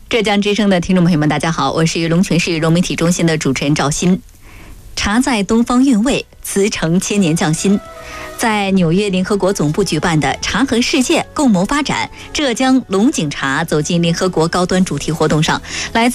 浙江之声的听众朋友们，大家好，我是龙泉市融媒体中心的主持人赵鑫。茶在东方韵味，瓷成千年匠心。在纽约联合国总部举办的“茶和世界，共谋发展”浙江龙井茶走进联合国高端主题活动上，来自